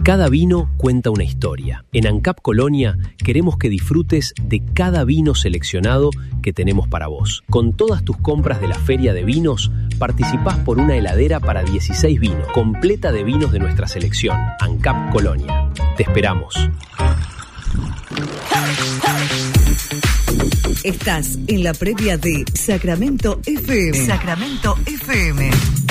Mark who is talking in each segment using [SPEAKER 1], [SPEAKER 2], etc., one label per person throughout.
[SPEAKER 1] Cada vino cuenta una historia. En ANCAP Colonia queremos que disfrutes de cada vino seleccionado que tenemos para vos. Con todas tus compras de la Feria de Vinos, participás por una heladera para 16 vinos, completa de vinos de nuestra selección. ANCAP Colonia. Te esperamos.
[SPEAKER 2] Estás en la previa de Sacramento FM. Sacramento FM.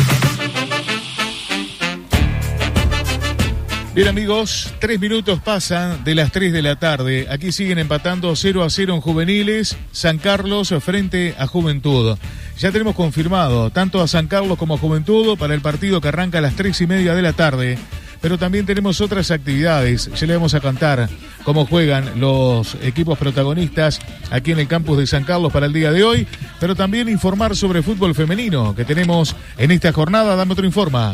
[SPEAKER 3] Bien amigos, 3 minutos pasan de las 3 de la tarde. Aquí siguen empatando 0-0 en juveniles, San Carlos frente a Juventud. Ya tenemos confirmado tanto a San Carlos como a Juventud para el partido que arranca a las 3:30 de la tarde. Pero también tenemos otras actividades. Ya le vamos a contar cómo juegan los equipos protagonistas aquí en el campus de San Carlos para el día de hoy. Pero también informar sobre fútbol femenino que tenemos en esta jornada. Dame otro informa.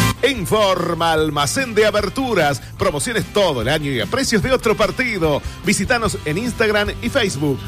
[SPEAKER 4] Informa Almacén de Aberturas. Promociones todo el año y a precios de otro partido. Visítanos en Instagram y Facebook.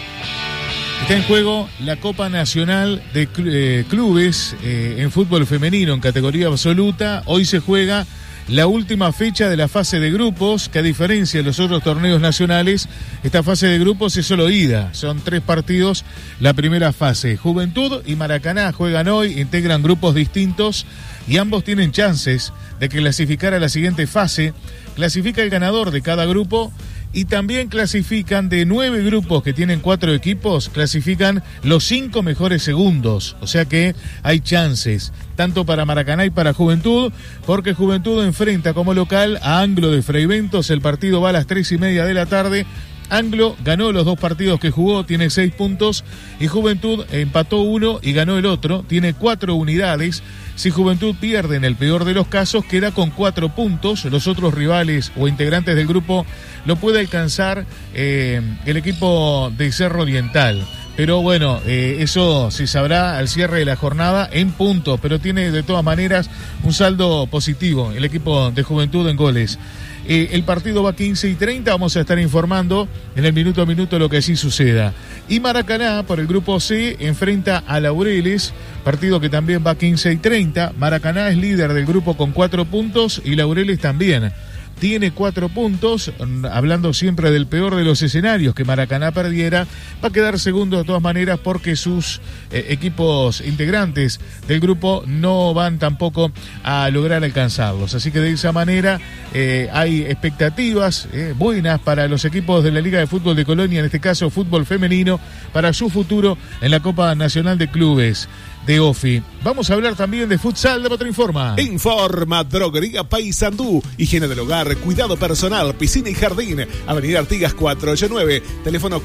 [SPEAKER 3] Está en juego la Copa Nacional de Clubes en fútbol femenino en categoría absoluta. Hoy se juega la última fecha de la fase de grupos, que a diferencia de los otros torneos nacionales, esta fase de grupos es solo ida. Son 3 partidos la primera fase. Juventud y Maracaná juegan hoy, integran grupos distintos y ambos tienen chances de clasificar a la siguiente fase. Clasifica el ganador de cada grupo y también clasifican de 9 grupos que tienen 4 equipos, clasifican los 5 mejores segundos. O sea que hay chances, tanto para Maracaná y para Juventud, porque Juventud enfrenta como local a Anglo de Freyventos. El partido va a las 3:30 de la tarde. Anglo ganó los 2 partidos que jugó, tiene 6 puntos, y Juventud empató 1 y ganó el otro, tiene 4 unidades. Si Juventud pierde en el peor de los casos, queda con 4 puntos. Los otros rivales o integrantes del grupo lo puede alcanzar el equipo de Cerro Oriental. Pero bueno, eso se sabrá al cierre de la jornada en puntos, pero tiene de todas maneras un saldo positivo el equipo de Juventud en goles. El partido va 15:30, vamos a estar informando en el minuto a minuto lo que así suceda. Y Maracaná, por el grupo C, enfrenta a Laureles, partido que también va 15:30. Maracaná es líder del grupo con 4 puntos y Laureles también tiene 4 puntos, hablando siempre del peor de los escenarios, que Maracaná perdiera, va a quedar segundo de todas maneras porque sus equipos integrantes del grupo no van tampoco a lograr alcanzarlos. Así que de esa manera hay expectativas buenas para los equipos de la Liga de Fútbol de Colonia, en este caso fútbol femenino, para su futuro en la Copa Nacional de Clubes de OFI. Vamos a hablar también de futsal. De otra informa.
[SPEAKER 4] Informa Droguería Paysandú. Higiene del hogar, cuidado personal, piscina y jardín. Avenida Artigas 489. Teléfono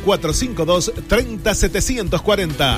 [SPEAKER 4] 452-30740.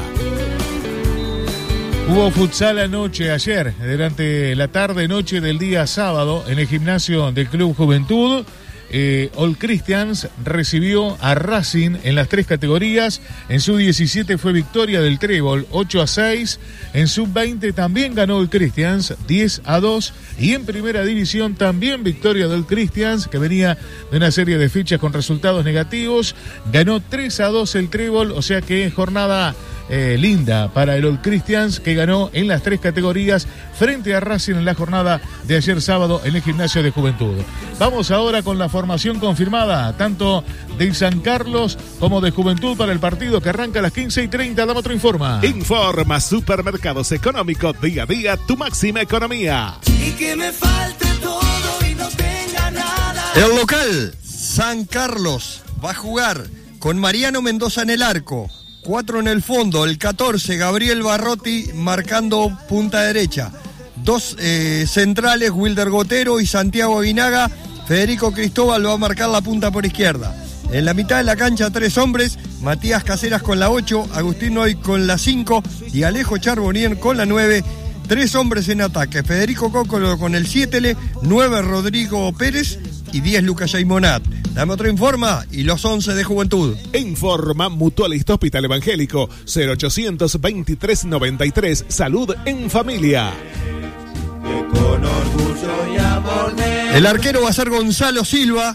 [SPEAKER 3] Hubo futsal anoche, ayer, durante la tarde-noche del día sábado, en el gimnasio del Club Juventud. All Christians recibió a Racing en las 3 categorías. En sub-17 fue victoria del Trébol 8-6. En sub-20 también ganó All Christians 10-2. Y en primera división también victoria del All Christians, que venía de una serie de fichas con resultados negativos. Ganó 3-2 el Trébol, o sea que jornada linda para el All Christians, que ganó en las 3 categorías frente a Racing en la jornada de ayer sábado en el gimnasio de Juventud. Vamos ahora con la formación confirmada, tanto de San Carlos como de Juventud, para el partido que arranca a las 15:30. Dame otro informa.
[SPEAKER 4] Informa Supermercados Económicos, día a día tu máxima economía.
[SPEAKER 5] Y que me falte todo y no tenga nada.
[SPEAKER 6] El local, San Carlos, va a jugar con Mariano Mendoza en el arco. 4 en el fondo, el 14, Gabriel Barrotti marcando punta derecha. 2 centrales, Wilder Gotero y Santiago Aguinaga. Federico Cristóbal va a marcar la punta por izquierda. En la mitad de la cancha 3 hombres, Matías Caseras con la 8, Agustín Noy con la 5 y Alejo Charbonnier con la 9. 3 hombres en ataque, Federico Cócolo con el 7, 9 Rodrigo Pérez y 10 Lucas Yaimonat. Dame otro informa y los 11 de Juventud.
[SPEAKER 4] Informa Mutualista Hospital Evangélico 0800 2393. Salud en familia.
[SPEAKER 5] Con orgullo y amor.
[SPEAKER 6] El arquero va a ser Gonzalo Silva.